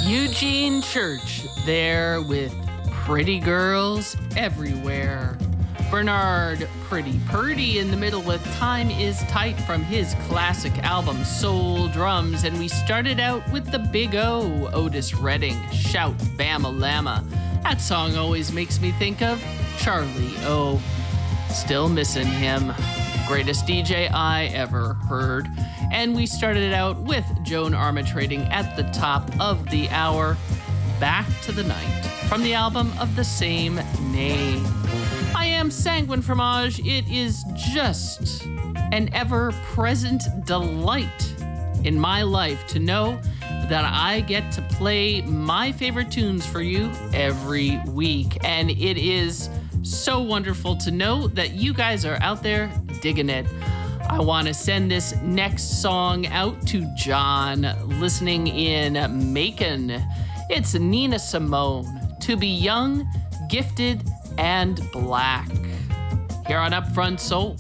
Eugene Church there with Pretty Girls Everywhere. Bernard Pretty Purdy in the middle with Time Is Tight from his classic album Soul Drums. And we started out with the Big O, Otis Redding, Shout Bama Lama. That song always makes me think of Charlie O. Still missing him. Greatest DJ I ever heard. And we started out with Joan Armatrading at the top of the hour, Back to the Night, from the album of the same name. I am Sanguine Fromage. It is just an ever-present delight in my life to know that I get to play my favorite tunes for you every week. And it is so wonderful to know that you guys are out there digging it. I want to send this next song out to John, listening in Macon. It's Nina Simone, To Be Young, Gifted, and Black. Here on Upfront Soul.